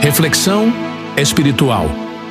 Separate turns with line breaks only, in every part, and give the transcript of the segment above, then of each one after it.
Reflexão espiritual.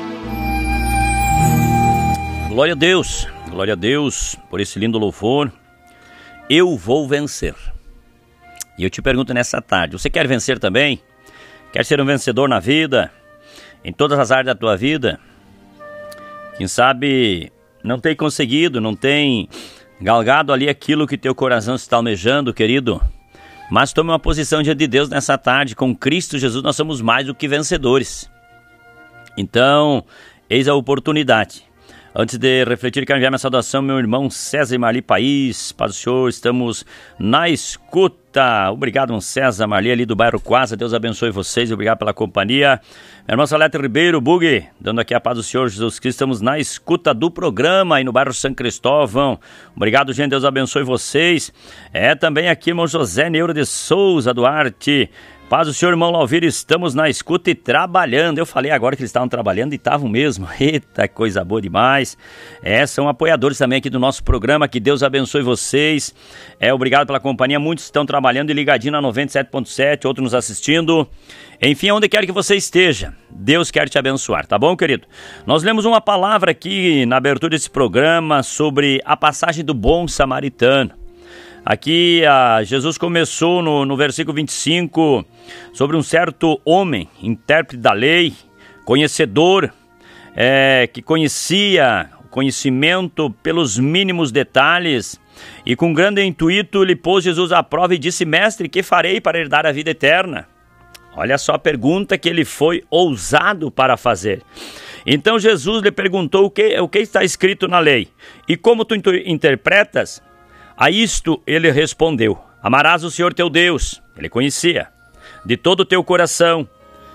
Glória a Deus por esse lindo louvor. Eu vou vencer. E eu te pergunto nessa tarde, você quer vencer também? Quer ser um vencedor na vida? Em todas as áreas da tua vida? Quem sabe não tem conseguido, não tem galgado ali aquilo que teu coração está almejando, querido? Mas tome uma posição diante de Deus nessa tarde. Com Cristo Jesus nós somos mais do que vencedores. Então, eis a oportunidade. Antes de refletir, quero enviar minha saudação, meu irmão César Marli País. Paz do Senhor, estamos na escuta. Obrigado, irmão César Marli, ali do bairro Quasa. Deus abençoe vocês, obrigado pela companhia. Meu irmão Salete Ribeiro, Bug, dando aqui a paz do Senhor Jesus Cristo. Estamos na escuta do programa aí no bairro São Cristóvão. Obrigado, gente, Deus abençoe vocês. Também aqui, irmão José Neuro de Souza Duarte. Paz do Senhor, irmão Lauvir, estamos na escuta e trabalhando. Eu falei agora que eles estavam trabalhando e estavam mesmo. Eita, coisa boa demais. São apoiadores também aqui do nosso programa. Que Deus abençoe vocês. Obrigado pela companhia. Muitos estão trabalhando e ligadinho na 97.7, outros nos assistindo. Enfim, onde quer que você esteja, Deus quer te abençoar, tá bom, querido? Nós lemos uma palavra aqui na abertura desse programa sobre a passagem do bom samaritano. Aqui Jesus começou no versículo 25 sobre um certo homem, intérprete da lei, conhecedor, que conhecia o conhecimento pelos mínimos detalhes e com grande intuito lhe pôs Jesus à prova e disse: mestre, que farei para herdar a vida eterna? Olha só a pergunta que ele foi ousado para fazer. Então Jesus lhe perguntou o que está escrito na lei e como tu interpretas? A isto ele respondeu: amarás o Senhor teu Deus, ele conhecia, de todo o teu coração,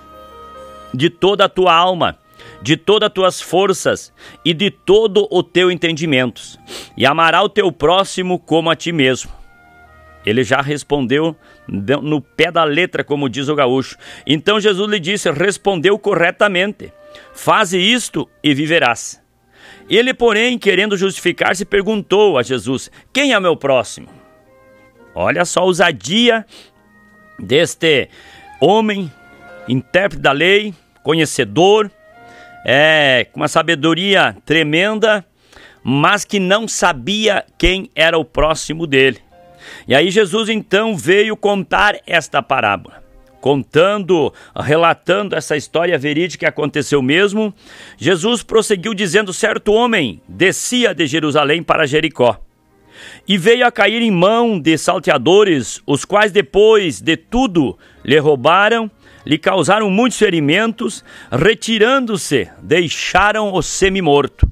de toda a tua alma, de todas as tuas forças e de todo o teu entendimento, e amará o teu próximo como a ti mesmo. Ele já respondeu no pé da letra, como diz o gaúcho. Então Jesus lhe disse: respondeu corretamente, faze isto e viverás. Ele, porém, querendo justificar-se, perguntou a Jesus: quem é meu próximo? Olha só a ousadia deste homem, intérprete da lei, conhecedor, com uma sabedoria tremenda, mas que não sabia quem era o próximo dele. E aí Jesus então veio contar esta parábola. Relatando essa história verídica que aconteceu mesmo, Jesus prosseguiu dizendo: certo homem descia de Jerusalém para Jericó e veio a cair em mão de salteadores, os quais depois de tudo lhe roubaram, lhe causaram muitos ferimentos, retirando-se, deixaram-o semi-morto.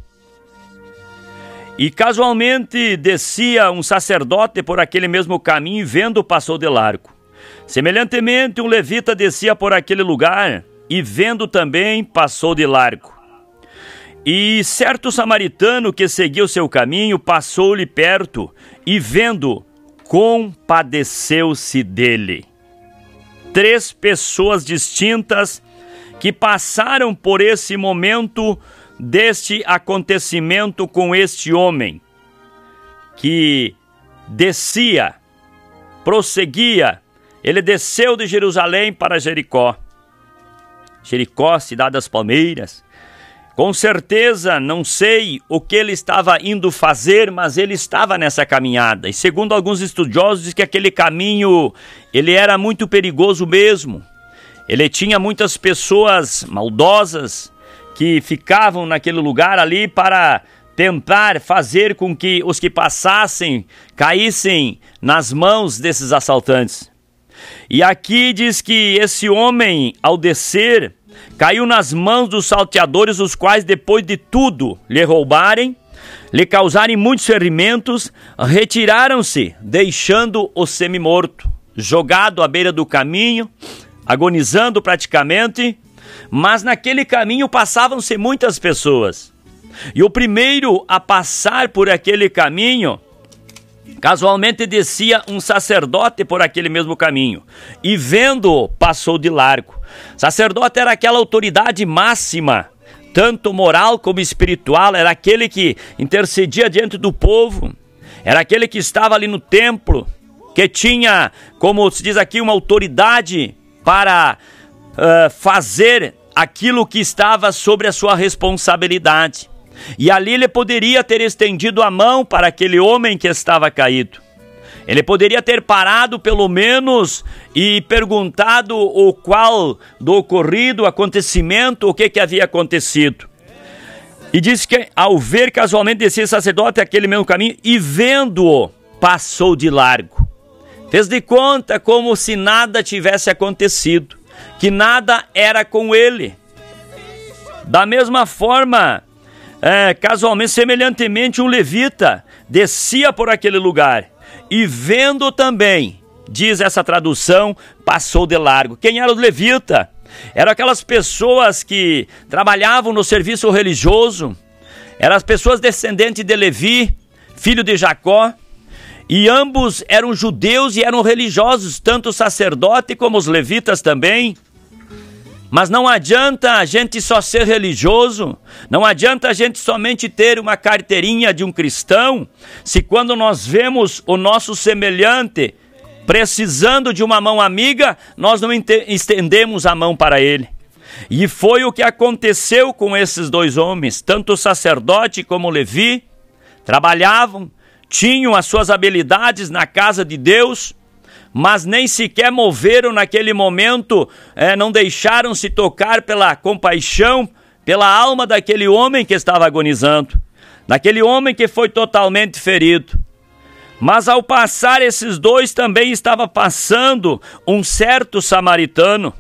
E casualmente descia um sacerdote por aquele mesmo caminho e vendo passou de largo. Semelhantemente, um levita descia por aquele lugar e vendo também passou de largo. E certo samaritano que seguia o seu caminho passou-lhe perto e vendo, compadeceu-se dele. 3 pessoas distintas que passaram por esse momento deste acontecimento com este homem que descia, prosseguia. Ele desceu de Jerusalém para Jericó. Jericó, cidade das palmeiras. Com certeza, não sei o que ele estava indo fazer, mas ele estava nessa caminhada. E segundo alguns estudiosos, diz que aquele caminho, ele era muito perigoso mesmo. Ele tinha muitas pessoas maldosas que ficavam naquele lugar ali para tentar fazer com que os que passassem caíssem nas mãos desses assaltantes. E aqui diz que esse homem, ao descer, caiu nas mãos dos salteadores, os quais, depois de tudo lhe roubarem, lhe causarem muitos ferimentos, retiraram-se, deixando-o semi-morto, jogado à beira do caminho, agonizando praticamente. Mas naquele caminho passavam-se muitas pessoas. E o primeiro a passar por aquele caminho, casualmente descia um sacerdote por aquele mesmo caminho, e vendo-o, passou de largo. Sacerdote era aquela autoridade máxima, tanto moral como espiritual, era aquele que intercedia diante do povo, era aquele que estava ali no templo, que tinha, como se diz aqui, uma autoridade para fazer aquilo que estava sobre a sua responsabilidade. E ali ele poderia ter estendido a mão para aquele homem que estava caído. Ele poderia ter parado pelo menos e perguntado o qual do ocorrido, acontecimento, o que havia acontecido. E diz que ao ver casualmente descer sacerdote aquele mesmo caminho e vendo-o, passou de largo. Fez de conta como se nada tivesse acontecido, que nada era com ele. Da mesma forma, casualmente, semelhantemente, um levita descia por aquele lugar e vendo também, diz essa tradução, passou de largo. Quem era o levita? Eram aquelas pessoas que trabalhavam no serviço religioso, eram as pessoas descendentes de Levi, filho de Jacó, e ambos eram judeus e eram religiosos, tanto o sacerdote como os levitas também. Mas não adianta a gente só ser religioso, não adianta a gente somente ter uma carteirinha de um cristão, se quando nós vemos o nosso semelhante precisando de uma mão amiga, nós não estendemos a mão para ele. E foi o que aconteceu com esses dois homens, tanto o sacerdote como o Levi, trabalhavam, tinham as suas habilidades na casa de Deus, mas nem sequer moveram naquele momento, não deixaram-se tocar pela compaixão, pela alma daquele homem que estava agonizando, daquele homem que foi totalmente ferido. Mas ao passar esses dois também estava passando um certo samaritano.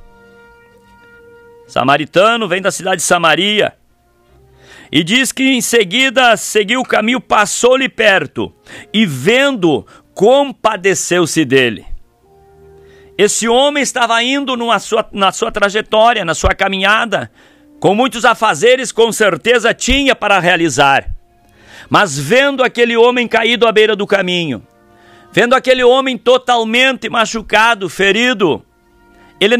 Samaritano vem da cidade de Samaria. E diz que em seguida seguiu o caminho, passou-lhe perto e vendo, compadeceu-se dele. Esse homem estava indo na sua trajetória, na sua caminhada, com muitos afazeres, com certeza tinha para realizar. Mas vendo aquele homem caído à beira do caminho, vendo aquele homem totalmente machucado, ferido, ele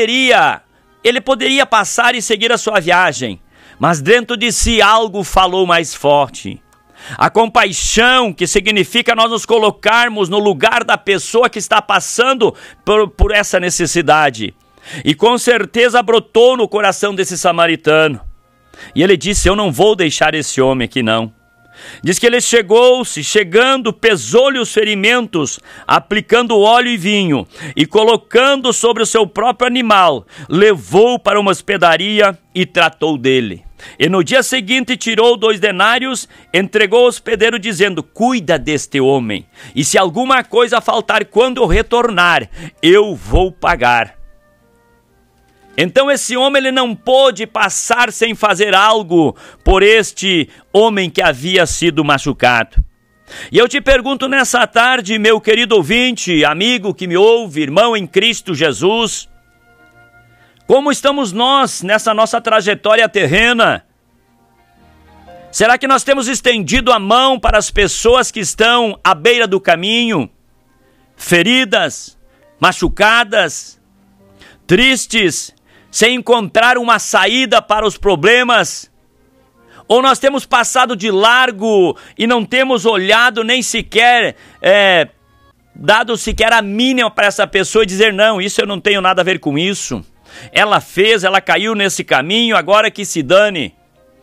poderia passar e seguir a sua viagem, mas dentro de si algo falou mais forte. A compaixão, que significa nós nos colocarmos no lugar da pessoa que está passando por essa necessidade. E com certeza brotou no coração desse samaritano. E ele disse: eu não vou deixar esse homem aqui não. Diz que ele chegando, pesou-lhe os ferimentos, aplicando óleo e vinho, e colocando sobre o seu próprio animal, levou para uma hospedaria e tratou dele. E no dia seguinte tirou 2 denários, entregou ao hospedeiro dizendo: cuida deste homem, e se alguma coisa faltar quando eu retornar, eu vou pagar. Então esse homem ele não pôde passar sem fazer algo por este homem que havia sido machucado. E eu te pergunto nessa tarde, meu querido ouvinte, amigo que me ouve, irmão em Cristo Jesus, como estamos nós nessa nossa trajetória terrena? Será que nós temos estendido a mão para as pessoas que estão à beira do caminho, feridas, machucadas, tristes, sem encontrar uma saída para os problemas? Ou nós temos passado de largo e não temos olhado nem sequer, dado sequer a mínima para essa pessoa e dizer: não, isso eu não tenho nada a ver com isso. Ela fez, ela caiu nesse caminho, agora que se dane.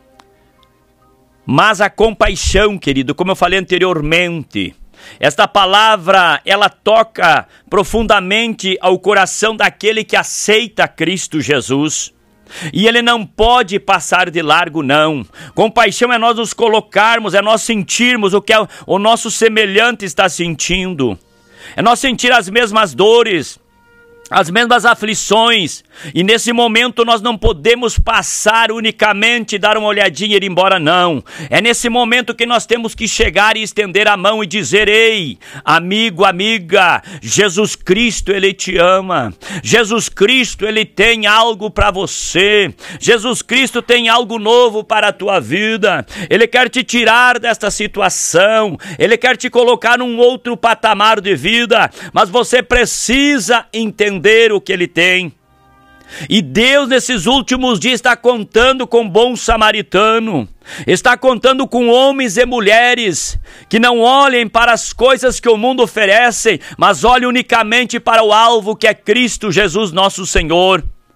Mas a compaixão, querido, como eu falei anteriormente, esta palavra, ela toca profundamente ao coração daquele que aceita Cristo Jesus. E ele não pode passar de largo, não. Compaixão é nós nos colocarmos, é nós sentirmos o que o nosso semelhante está sentindo. É nós sentir as mesmas dores, as mesmas aflições, e nesse momento nós não podemos passar unicamente, dar uma olhadinha e ir embora, não. É nesse momento que nós temos que chegar e estender a mão e dizer: ei, amigo, amiga, Jesus Cristo, Ele te ama. Jesus Cristo, Ele tem algo para você. Jesus Cristo tem algo novo para a tua vida. Ele quer te tirar desta situação. Ele quer te colocar num outro patamar de vida, mas você precisa entender o que Ele tem. E Deus nesses últimos dias está contando com o bom samaritano, está contando com homens e mulheres que não olhem para as coisas que o mundo oferece, mas olhem unicamente para o alvo, que é Cristo Jesus nosso Senhor.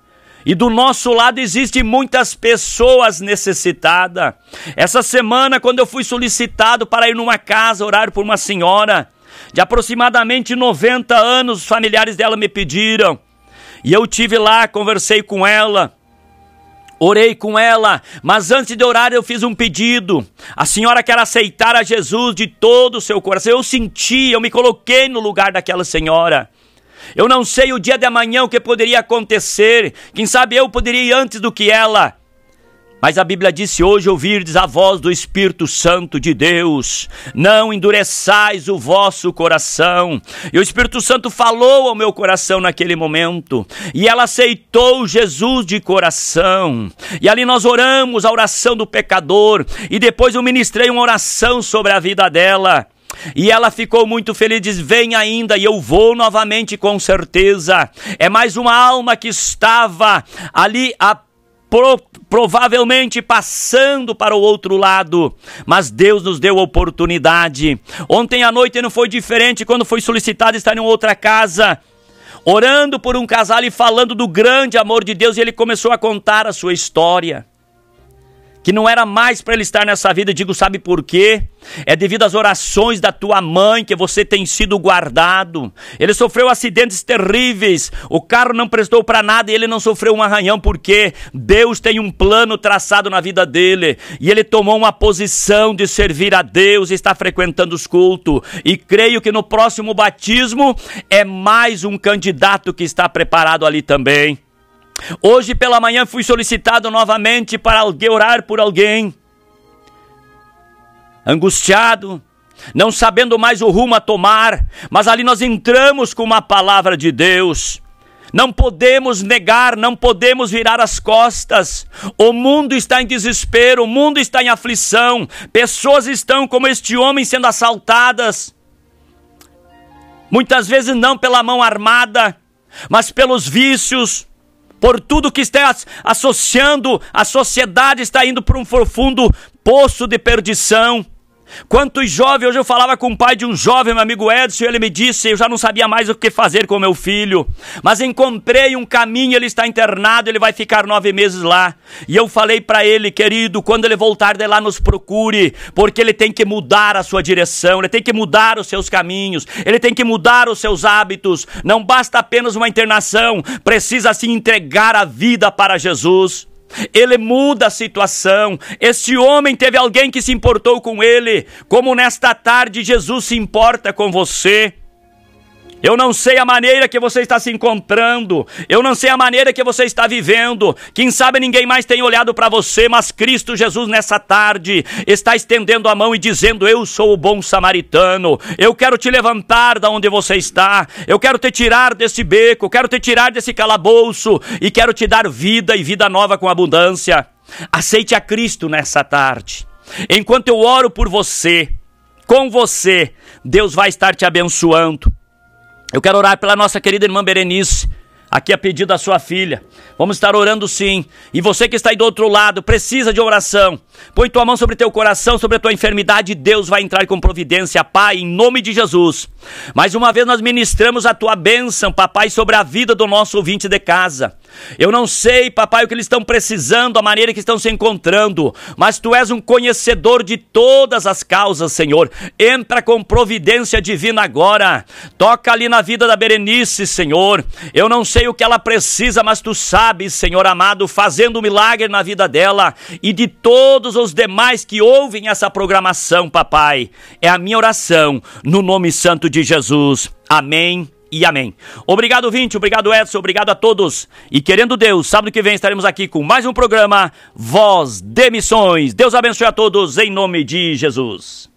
E do nosso lado existem muitas pessoas necessitadas. Essa semana, quando eu fui solicitado para ir numa casa orar por uma senhora de aproximadamente 90 anos, os familiares dela me pediram. E eu tive lá, conversei com ela, orei com ela, mas antes de orar eu fiz um pedido. A senhora quer aceitar a Jesus de todo o seu coração. Eu senti, eu me coloquei no lugar daquela senhora. Eu não sei o dia de amanhã o que poderia acontecer. Quem sabe eu poderia ir antes do que ela. Mas a Bíblia disse: hoje ouvirdes a voz do Espírito Santo de Deus, não endureçais o vosso coração. E o Espírito Santo falou ao meu coração naquele momento, e ela aceitou Jesus de coração. E ali nós oramos a oração do pecador, e depois eu ministrei uma oração sobre a vida dela. E ela ficou muito feliz, diz: vem ainda, e eu vou novamente com certeza. É mais uma alma que estava ali provavelmente passando para o outro lado, mas Deus nos deu oportunidade. Ontem à noite não foi diferente, quando foi solicitado estar em outra casa, orando por um casal e falando do grande amor de Deus, e ele começou a contar a sua história, que não era mais para ele estar nessa vida. Eu digo: sabe por quê? É devido às orações da tua mãe que você tem sido guardado. Ele sofreu acidentes terríveis, o carro não prestou para nada e ele não sofreu um arranhão, porque Deus tem um plano traçado na vida dele, e ele tomou uma posição de servir a Deus e está frequentando os cultos, e creio que no próximo batismo é mais um candidato que está preparado ali também. Hoje pela manhã fui solicitado novamente para orar por alguém angustiado, não sabendo mais o rumo a tomar, mas ali nós entramos com uma palavra de Deus. Não podemos negar, não podemos virar as costas. O mundo está em desespero, o mundo está em aflição, pessoas estão como este homem sendo assaltadas, muitas vezes não pela mão armada, mas pelos vícios, por tudo que está associando. A sociedade está indo para um profundo poço de perdição. Quantos jovens, hoje eu falava com o pai de um jovem, meu amigo Edson, e ele me disse: eu já não sabia mais o que fazer com meu filho, mas encontrei um caminho. Ele está internado, ele vai ficar 9 meses lá, e eu falei para ele: querido, quando ele voltar de lá, nos procure, porque ele tem que mudar a sua direção, ele tem que mudar os seus caminhos, ele tem que mudar os seus hábitos. Não basta apenas uma internação, precisa se entregar a vida para Jesus. Ele muda a situação. Este homem teve alguém que se importou com ele, como nesta tarde Jesus se importa com você. Eu não sei a maneira que você está se encontrando, eu não sei a maneira que você está vivendo. Quem sabe ninguém mais tem olhado para você, mas Cristo Jesus nessa tarde está estendendo a mão e dizendo: eu sou o bom samaritano, eu quero te levantar da onde você está, eu quero te tirar desse beco, quero te tirar desse calabouço e quero te dar vida e vida nova com abundância. Aceite a Cristo nessa tarde. Enquanto eu oro por você, com você, Deus vai estar te abençoando. Eu quero orar pela nossa querida irmã Berenice, aqui a pedido da sua filha. Vamos estar orando sim. E você que está aí do outro lado, precisa de oração, põe tua mão sobre teu coração, sobre a tua enfermidade, e Deus vai entrar com providência, Pai, em nome de Jesus. Mais uma vez nós ministramos a tua bênção, papai, sobre a vida do nosso ouvinte de casa. Eu não sei, papai, o que eles estão precisando, a maneira que estão se encontrando, mas tu és um conhecedor de todas as causas, Senhor. Entra com providência divina agora. Toca ali na vida da Berenice, Senhor. Eu não sei o que ela precisa, mas tu sabes, Senhor amado, fazendo um milagre na vida dela e de todos os demais que ouvem essa programação, papai. É a minha oração, no nome santo de Jesus. Amém e amém. Obrigado, ouvinte, obrigado, Edson, obrigado a todos. E querendo Deus, sábado que vem estaremos aqui com mais um programa Voz de Missões. Deus abençoe a todos em nome de Jesus.